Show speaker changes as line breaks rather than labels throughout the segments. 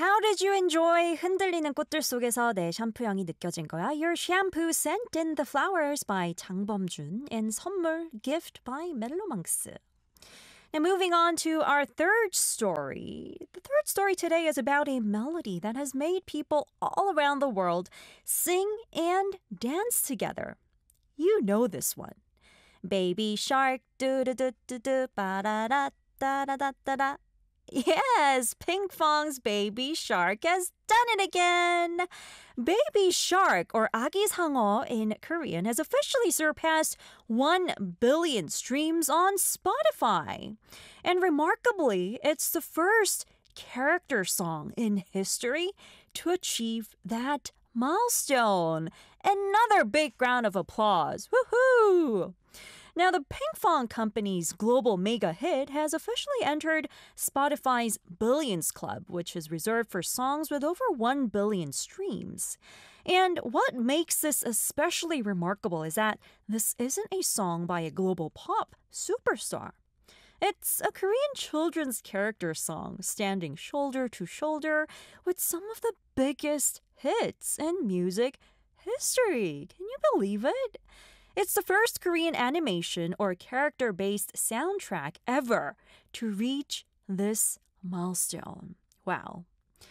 How did you enjoy 흔들리는 꽃들 속에서 내 샴푸향이 느껴진 거야? Your shampoo scent in the flowers by 장범준 and 선물 gift by 멜로망스. Now moving on to our third story. The third story today is about a melody that has made people all around the world sing and dance together. You know this one. Baby shark, do-do-do-do-do, ba-da-da-da-da-da-da. Yes, Pinkfong's Baby Shark has done it again. Baby Shark, or 아기 상어 in Korean, has officially surpassed 1 billion streams on Spotify. And remarkably, it's the first character song in history to achieve that milestone. Another big round of applause. Woohoo! Now, the Pinkfong Company's global mega hit has officially entered Spotify's Billions Club, which is reserved for songs with over 1 billion streams. And what makes this especially remarkable is that this isn't a song by a global pop superstar. It's a Korean children's character song standing shoulder to shoulder with some of the biggest hits in music history. Can you believe it? It's the first Korean animation or character-based soundtrack ever to reach this milestone. Wow.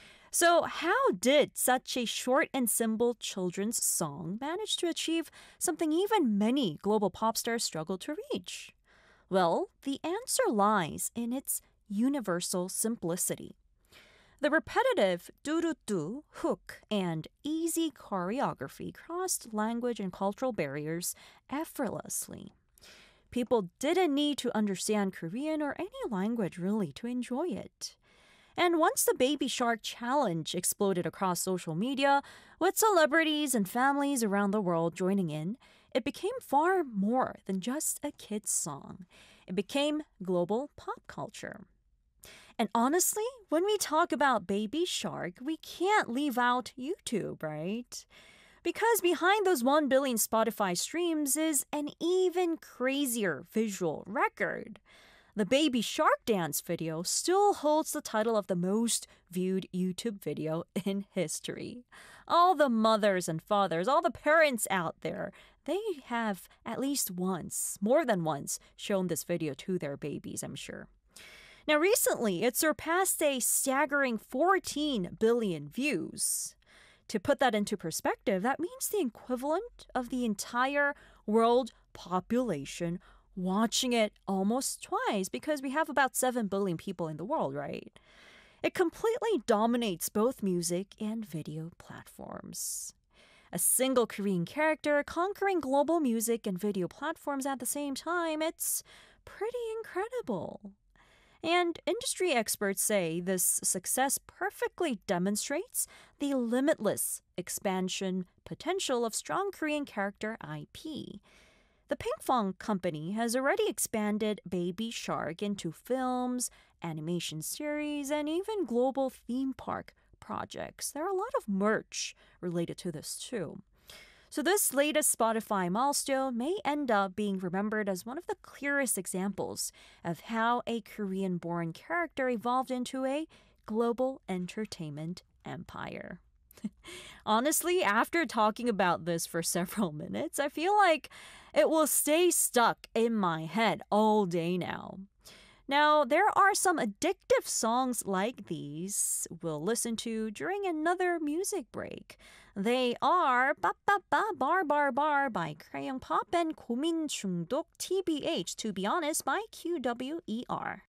So how did such a short and simple children's song manage to achieve something even many global pop stars struggle to reach? Well, the answer lies in its universal simplicity. The repetitive do-do-do hook and easy choreography crossed language and cultural barriers effortlessly. People didn't need to understand Korean or any language really to enjoy it. And once the Baby Shark challenge exploded across social media, with celebrities and families around the world joining in, it became far more than just a kid's song. It became global pop culture. And honestly, when we talk about Baby Shark, we can't leave out YouTube, right? Because behind those 1 billion Spotify streams is an even crazier visual record. The Baby Shark dance video still holds the title of the most viewed YouTube video in history. All the mothers and fathers, all the parents out there, they have at least once, more than once, shown this video to their babies, I'm sure. Now, recently, it surpassed a staggering 14 billion views. To put that into perspective, that means the equivalent of the entire world population watching it almost twice, because we have about 7 billion people in the world, right? It completely dominates both music and video platforms. A single Korean character conquering global music and video platforms at the same time, it's pretty incredible. And industry experts say this success perfectly demonstrates the limitless expansion potential of strong Korean character IP. The Pinkfong Company has already expanded Baby Shark into films, animation series, and even global theme park projects. There are a lot of merch related to this too. So this latest Spotify milestone may end up being remembered as one of the clearest examples of how a Korean-born character evolved into a global entertainment empire. Honestly, after talking about this for several minutes, I feel like it will stay stuck in my head all day now. Now, there are some addictive songs like these we'll listen to during another music break. They are Ba Ba Ba Bar Bar Bar by Crayon Pop and 고민 중독 TBH, to be honest, by QWER.